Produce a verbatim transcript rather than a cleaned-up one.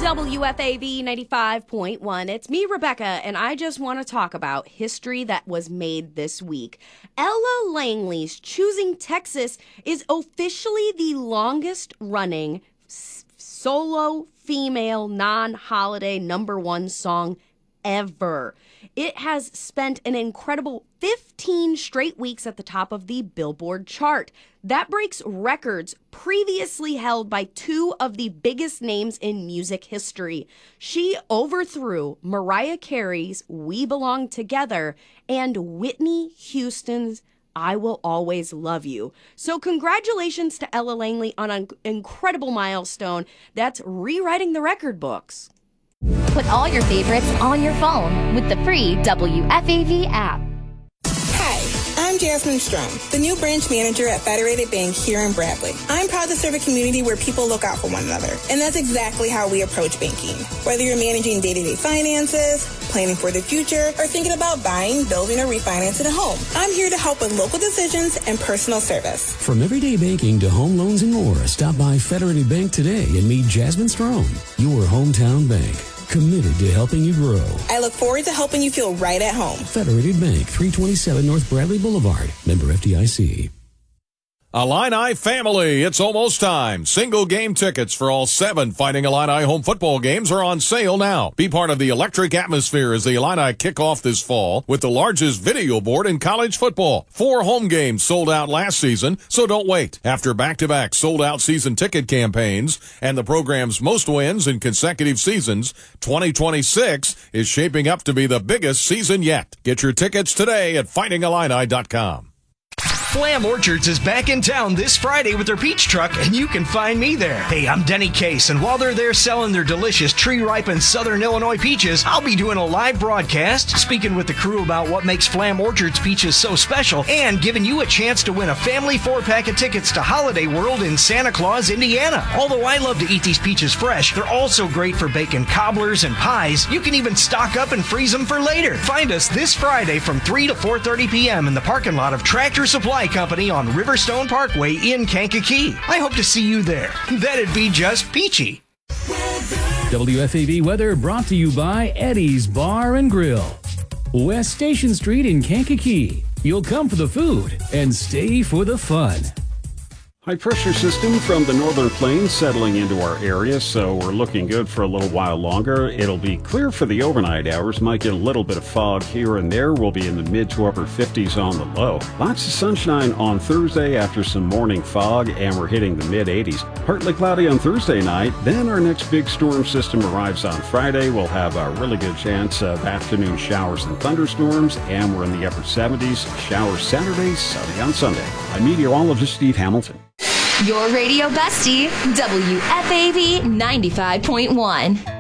W F A V ninety-five point one. It's me, Rebecca, and I just want to talk about history that was made this week. Ella Langley's Choosing Texas is officially the longest running s- solo female non-holiday number one song ever. It has spent an incredible fifteen straight weeks at the top of the Billboard chart. That breaks records previously held by two of the biggest names in music history. She overthrew Mariah Carey's We Belong Together and Whitney Houston's I Will Always Love You. So congratulations to Ella Langley on an incredible milestone that's rewriting the record books. Put all your favorites on your phone with the free W F A V app. Hi, I'm Jasmine Strom, the new branch manager at Federated Bank here in Bradley. I'm proud to serve a community where people look out for one another, and that's exactly how we approach banking. Whether you're managing day-to-day finances, planning for the future, or thinking about buying, building, or refinancing a home, I'm here to help with local decisions and personal service. From everyday banking to home loans and more, stop by Federated Bank today and meet Jasmine Strom, your hometown bank. Committed to helping you grow. I look forward to helping you feel right at home. Federated Bank, three twenty-seven North Bradley Boulevard. Member F D I C. Illini family, it's almost time. Single game tickets for all seven Fighting Illini home football games are on sale now. Be part of the electric atmosphere as the Illini kick off this fall with the largest video board in college football. Four home games sold out last season, so don't wait. After back-to-back sold-out season ticket campaigns and the program's most wins in consecutive seasons, twenty twenty-six is shaping up to be the biggest season yet. Get your tickets today at fighting illini dot com. Flam Orchards is back in town this Friday with their peach truck, and you can find me there. Hey, I'm Denny Case, and while they're there selling their delicious tree-ripened Southern Illinois peaches, I'll be doing a live broadcast, speaking with the crew about what makes Flam Orchards peaches so special, and giving you a chance to win a family four-pack of tickets to Holiday World in Santa Claus, Indiana. Although I love to eat these peaches fresh, they're also great for baking cobblers and pies. You can even stock up and freeze them for later. Find us this Friday from three to four thirty p.m. in the parking lot of Tractor Supply Company on Riverstone Parkway in Kankakee. I hope to see you there. That'd be just peachy. W F A V weather brought to you by Eddie's Bar and Grill, West Station Street in Kankakee. You'll come for the food and stay for the fun. High pressure system from the northern plains settling into our area, so we're looking good for a little while longer. It'll be clear for the overnight hours. Might get a little bit of fog here and there. We'll be in the mid to upper fifties on the low. Lots of sunshine on Thursday after some morning fog, and we're hitting the mid eighties. Partly cloudy on Thursday night. Then our next big storm system arrives on Friday. We'll have a really good chance of afternoon showers and thunderstorms, and we're in the upper seventies. Showers Saturday, sunny on Sunday. I'm meteorologist Steve Hamilton. Your radio bestie, W F A V ninety-five point one.